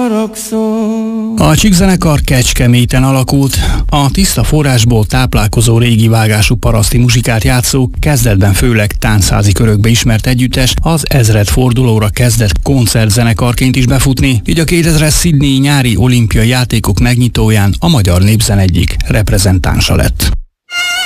haragszom. A Csík zenekar Kecskeméten alakult. A tiszta forrásból táplálkozó régi vágású paraszti muzsikát játszó, kezdetben főleg táncházi körökbe ismert együttes az ezredfordulóra kezdett koncertzenekarként is befutni, így a 2000-es Sydney nyári olimpiai játékok megnyitóján a magyar népzene egyik reprezentánsa lett.